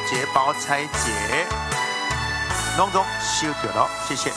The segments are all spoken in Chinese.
节包拆节，拢总收到了，谢谢。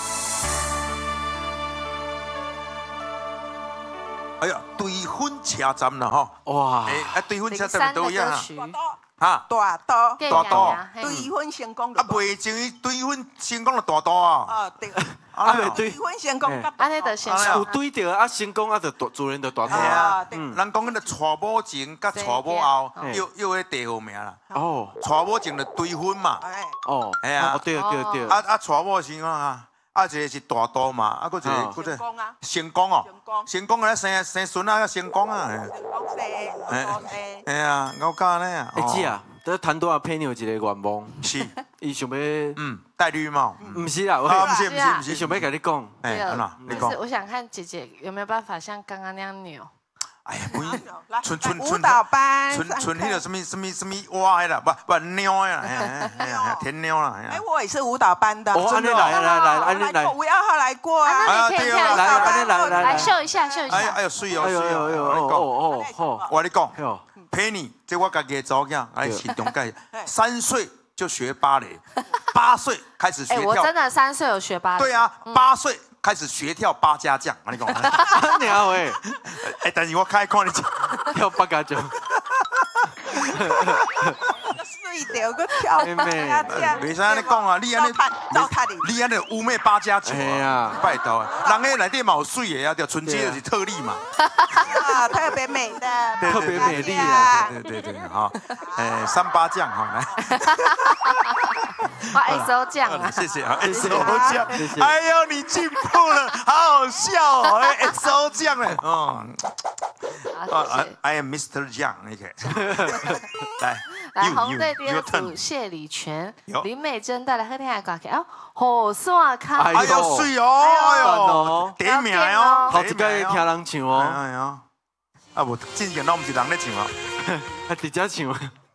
哎呀，对分车站了哈！ 哇， 对分车站都一样啊。 哈，大刀， 大刀， 对分成功啊，袂前对分成功了大刀啊。 哦，对。 对分成功， 安尼就成有对着啊，成功啊，就主人就大刀啊。人讲迄个娶某前甲娶某后，又迄地号名啦。 哦， 娶某前就对分嘛。 哦， 哎呀， 对对对。 娶某是讲啊，一个是大刀嘛，啊，佫一个成功啊， 成功哦，成功啊，生孙啊，成功啊。 成功生， 哎呀，我教呢啊。 姐啊，这谈多啊，陪你有一个愿望。 是。 伊想要戴绿帽， 不是啦， 不是， 伊想要跟你讲， 就是我想看姐姐有没有办法像刚刚那样扭。 哎呀，不， 舞蹈班， 纯那个什么蛙的啦，不鸟呀，天鸟啦。 哎，我也是舞蹈班的。 哦，安尼来， 我要来过啊。 那你可以跳一下， 来秀一下，秀一下。 哎呦，水哦，我跟你讲陪你，这我家己的查某囝，哎，是中介，3岁就学芭蕾，8岁开始学跳。 我真的3岁有学芭蕾。 对啊，8岁开始学跳八家将，我跟你讲。 鸟诶， 但是我看你跳八家将。 水掉个跳八家将。 袂使安尼讲啊，你安尼污蔑八家将啊，拜托啊，人个内底嘛有水的啊，对，纯洁就是特例嘛。 啊，特别美的， 特别美丽啊！ 对，好，3八将好来。 哇 ，XO 酱啊！ 谢谢啊，XO 酱，哎呦，你进步了，好好笑哦，XO 酱嘞，I am Mr. 酱，你看， 来，红队第2组谢礼全、林美珍带来好听的歌曲哦，火线卡， 哎呦，水哦，第一名哦， 头一届听人唱哦， 哎呀，啊无，之前拢唔是人咧唱啊， 还直接唱。